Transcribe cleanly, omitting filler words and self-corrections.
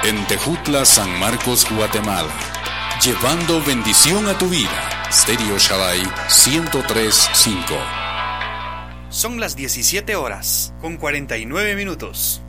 En Tejutla, San Marcos, Guatemala. Llevando bendición a tu vida. Stereo Shaddai 103.5. Son las 17 horas, con 49 minutos.